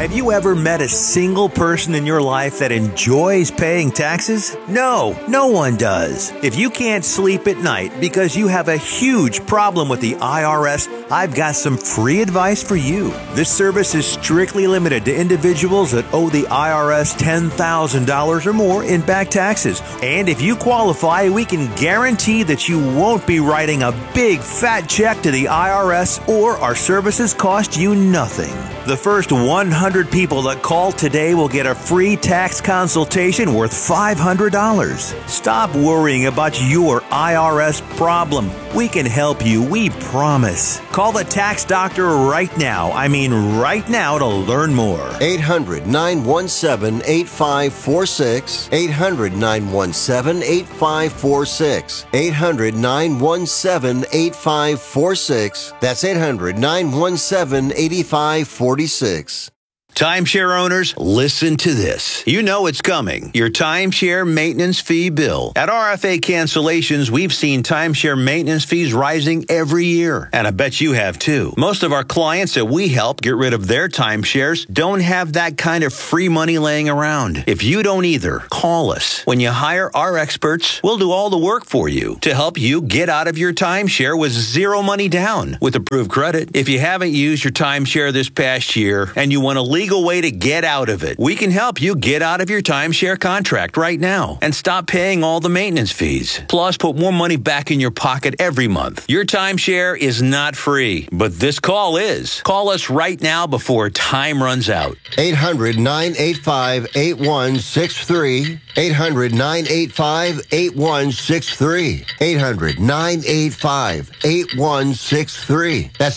Have you ever met a single person in your life that enjoys paying taxes? No, no one does. If you can't sleep at night because you have a huge problem with the IRS, I've got some free advice for you. This service is strictly limited to individuals that owe the IRS $10,000 or more in back taxes. And if you qualify, we can guarantee that you won't be writing a big fat check to the IRS, or our services cost you nothing. The first 100 people that call today will get a free tax consultation worth $500. Stop worrying about your IRS problem. We can help you, we promise. Call the tax doctor right now. I mean right now, to learn more. 800-917-8546. 800-917-8546. 800-917-8546. That's 800-917-8546. Timeshare owners, listen to this. You know it's coming. Your timeshare maintenance fee bill. At RFA Cancellations, we've seen timeshare maintenance fees rising every year. And I bet you have too. Most of our clients that we help get rid of their timeshares don't have that kind of free money laying around. If you don't either, call us. When you hire our experts, we'll do all the work for you to help you get out of your timeshare with zero money down with approved credit. If you haven't used your timeshare this past year and you want to legal way to get out of it, we can help you get out of your timeshare contract right now and stop paying all the maintenance fees. Plus, put more money back in your pocket every month. Your timeshare is not free, but this call is. Call us right now before time runs out. 800-985-8163. 800-985-8163. 800-985-8163. That's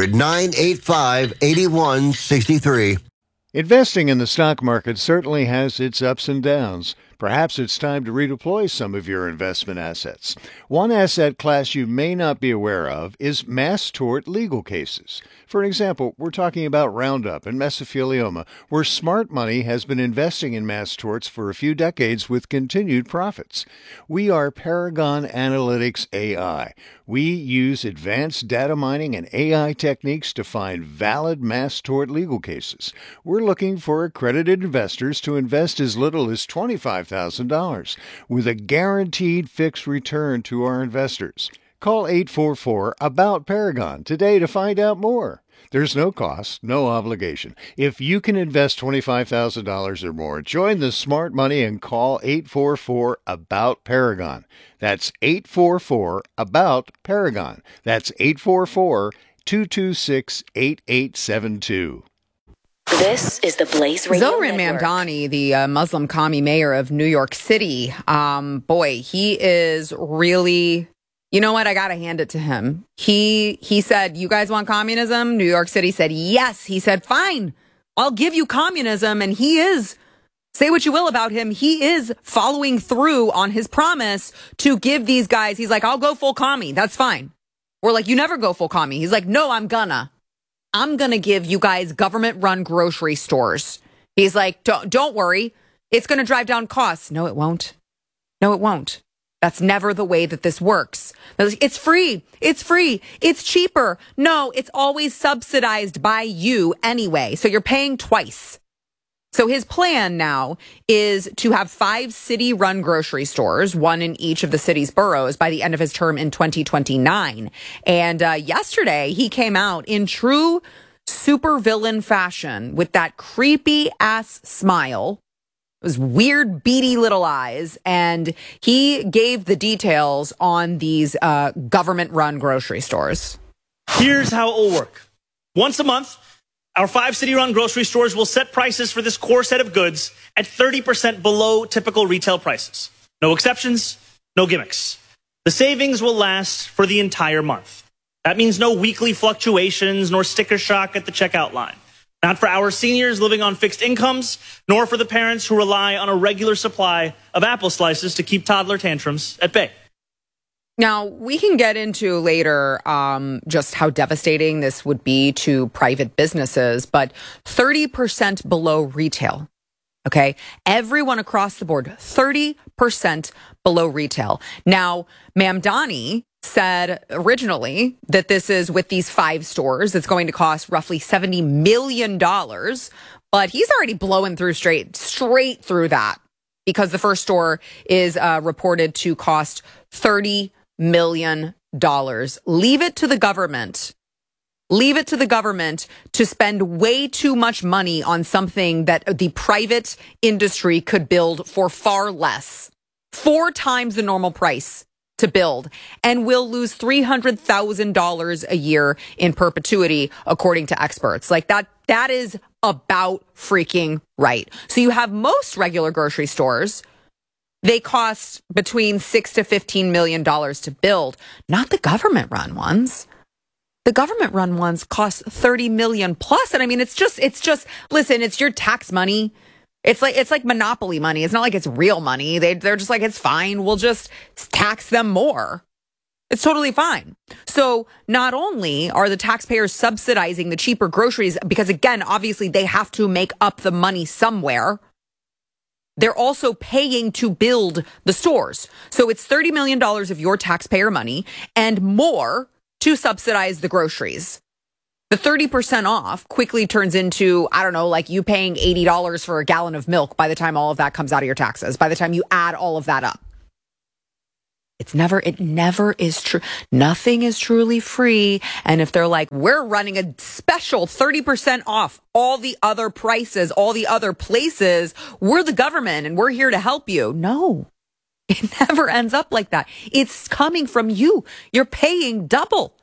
800-985-8163. Investing in the stock market certainly has its ups and downs. Perhaps it's time to redeploy some of your investment assets. One asset class you may not be aware of is mass tort legal cases. For example, we're talking about Roundup and mesothelioma, where smart money has been investing in mass torts for a few decades with continued profits. We are Paragon Analytics AI. We use advanced data mining and AI techniques to find valid mass tort legal cases. We're looking for accredited investors to invest as little as $25,000 with a guaranteed fixed return to our investors. Call 844-ABOUT-PARAGON today to find out more. There's no cost, no obligation. If you can invest $25,000 or more, join the smart money and call 844-ABOUT-PARAGON. That's 844-ABOUT-PARAGON. That's 844-226-8872. This is the Blaze Radio Zohran Network. Mamdani, the Muslim commie mayor of New York City, he is really... You know what? I got to hand it to him. He said, you guys want communism? New York City said, yes. He said, fine, I'll give you communism. And he is, say what you will about him, he is following through on his promise to give these guys, he's like, I'll go full commie. That's fine. We're like, you never go full commie. He's like, no, I'm gonna give you guys government-run grocery stores. He's like, don't worry. It's going to drive down costs. No, it won't. No, it won't. That's never the way that this works. It's free. It's free. It's cheaper. No, it's always subsidized by you anyway. So you're paying twice. So his plan now is to have 5 city-run grocery stores, one in each of the city's boroughs, by the end of his term in 2029. And yesterday, he came out in true supervillain fashion with that creepy-ass smile. Those weird, beady little eyes, and he gave the details on these government-run grocery stores. Here's how it will work. Once a month, our 5 city-run grocery stores will set prices for this core set of goods at 30% below typical retail prices. No exceptions, no gimmicks. The savings will last for the entire month. That means no weekly fluctuations nor sticker shock at the checkout line. Not for our seniors living on fixed incomes, nor for the parents who rely on a regular supply of apple slices to keep toddler tantrums at bay. Now, we can get into later just how devastating this would be to private businesses, but 30% below retail. Okay, everyone across the board, 30% below retail. Now, Mamdani said originally that this is with these 5 stores. It's going to cost roughly $70 million, but he's already blowing through straight through that because the first store is reported to cost $30 million. Leave it to the government. Leave it to the government to spend way too much money on something that the private industry could build for far less, 4 times the normal price to build, and will lose $300,000 a year in perpetuity, according to experts. Like that is about freaking right. So you have most regular grocery stores, they cost between $6 to $15 million to build, not the government-run ones. The government-run ones cost $30 million plus. And I mean, it's just, listen, it's your tax money. It's like monopoly money. It's not like it's real money. They're just like, it's fine. We'll just tax them more. It's totally fine. So not only are the taxpayers subsidizing the cheaper groceries, because again, obviously they have to make up the money somewhere, they're also paying to build the stores. So it's $30 million of your taxpayer money and more to subsidize the groceries. The 30% off quickly turns into, I don't know, like you paying $80 for a gallon of milk by the time all of that comes out of your taxes, by the time you add all of that up. It never is true. Nothing is truly free. And if they're like, we're running a special 30% off all the other prices, all the other places, we're the government and we're here to help you. No. It never ends up like that. It's coming from you. You're paying double.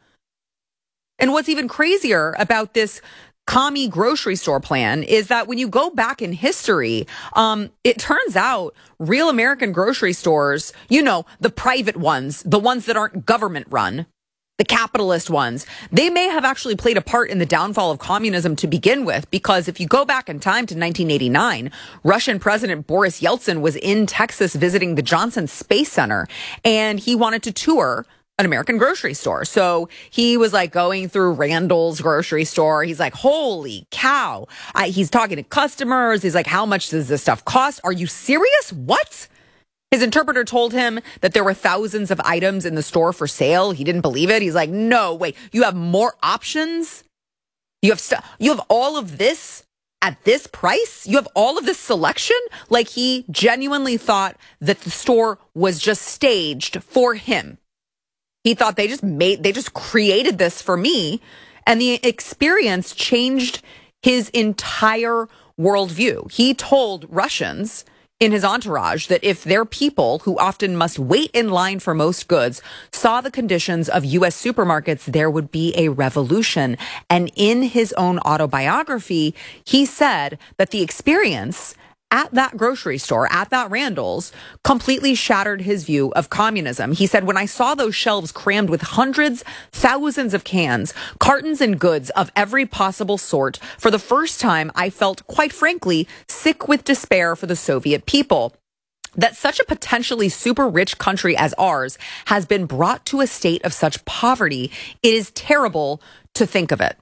And what's even crazier about this commie grocery store plan is that when you go back in history, it turns out real American grocery stores, you know, the private ones, the ones that aren't government run, the capitalist ones, they may have actually played a part in the downfall of communism to begin with, because if you go back in time to 1989, Russian President Boris Yeltsin was in Texas visiting the Johnson Space Center, and he wanted to tour an American grocery store. So he was like going through Randall's grocery store. He's like, holy cow. He's talking to customers. He's like, how much does this stuff cost? Are you serious? What? His interpreter told him that there were thousands of items in the store for sale. He didn't believe it. He's like, no, wait, you have more options? You have all of this at this price? You have all of this selection? Like, he genuinely thought that the store was just staged for him. He thought they just created this for me. And the experience changed his entire worldview. He told Russians in his entourage that if their people, who often must wait in line for most goods, saw the conditions of U.S. supermarkets, there would be a revolution. And in his own autobiography, he said that the experience at that grocery store, at that Randall's, completely shattered his view of communism. He said, when I saw those shelves crammed with hundreds, thousands of cans, cartons and goods of every possible sort, for the first time, I felt, quite frankly, sick with despair for the Soviet people. That such a potentially super rich country as ours has been brought to a state of such poverty, it is terrible to think of it.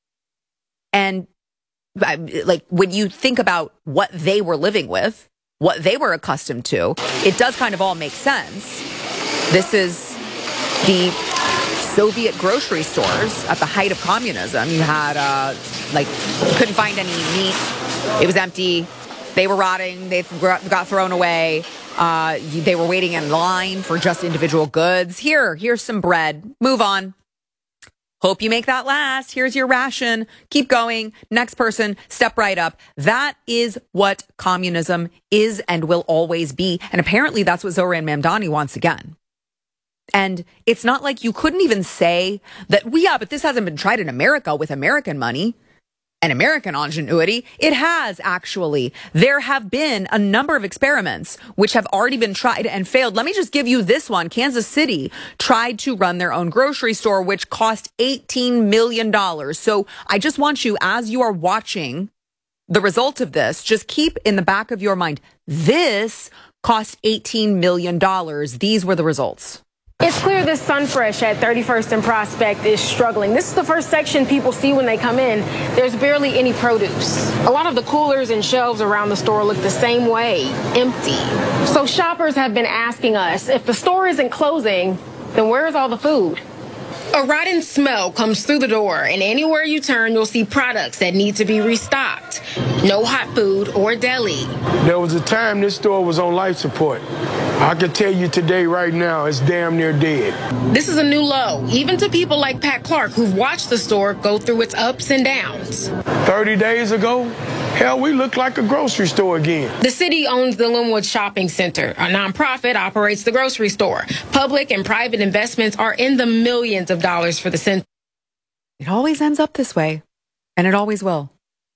And like, when you think about what they were living with, what they were accustomed to, it does kind of all make sense. This is the Soviet grocery stores at the height of communism. You had, you couldn't find any meat. It was empty. They were rotting. They got thrown away. They were waiting in line for just individual goods. Here's some bread. Move on. Hope you make that last. Here's your ration. Keep going. Next person, step right up. That is what communism is and will always be. And apparently that's what Zohran Mamdani wants again. And it's not like you couldn't even say that, but this hasn't been tried in America with American money and American ingenuity. It has, actually. There have been a number of experiments which have already been tried and failed. Let me just give you this one. Kansas City tried to run their own grocery store, which cost $18 million. So I just want you, as you are watching the result of this, just keep in the back of your mind, this cost $18 million. These were the results. It's clear this Sunfresh at 31st and Prospect is struggling. This is the first section people see when they come in. There's barely any produce. A lot of the coolers and shelves around the store look the same way, empty. So shoppers have been asking us, if the store isn't closing, then where's all the food? A rotten smell comes through the door, and anywhere you turn, you'll see products that need to be restocked. No hot food or deli. There was a time this store was on life support. I can tell you today, right now, it's damn near dead. This is a new low, even to people like Pat Clark, who've watched the store go through its ups and downs. 30 days ago, hell, we look like a grocery store again. The city owns the Linwood Shopping Center. A nonprofit operates the grocery store. Public and private investments are in the millions of dollars for the center. It always ends up this way, and it always will.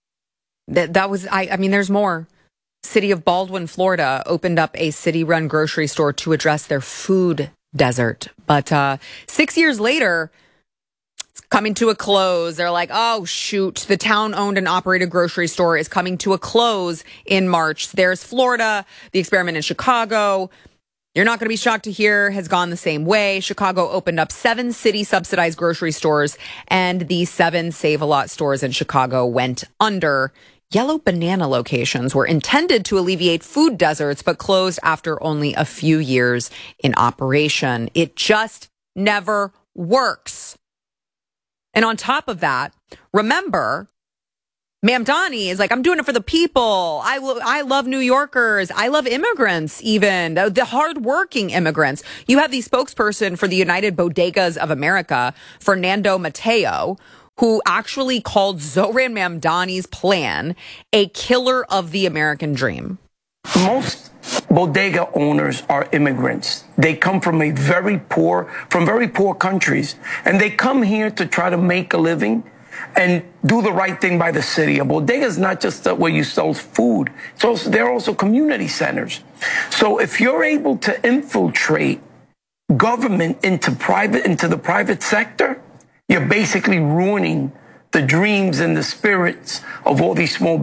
I mean, there's more. City of Baldwin, Florida, opened up a city-run grocery store to address their food desert. But 6 years later, it's coming to a close. They're like, oh, shoot, the town-owned and operated grocery store is coming to a close in March. There's Florida, the experiment in Chicago. You're not going to be shocked to hear has gone the same way. Chicago opened up 7 city-subsidized grocery stores, and the 7 Save-A-Lot stores in Chicago went under. Yellow Banana locations were intended to alleviate food deserts, but closed after only a few years in operation. It just never works. And on top of that, remember, Mamdani is like, I'm doing it for the people. I love New Yorkers. I love immigrants, even the hardworking immigrants. You have the spokesperson for the United Bodegas of America, Fernando Mateo, who actually called Zohran Mamdani's plan a killer of the American dream. Most bodega owners are immigrants. They come from very poor countries, and they come here to try to make a living and do the right thing by the city. A bodega is not just where you sell food. They're also community centers. So if you're able to infiltrate government into the private sector, you're basically ruining the dreams and the spirits of all these small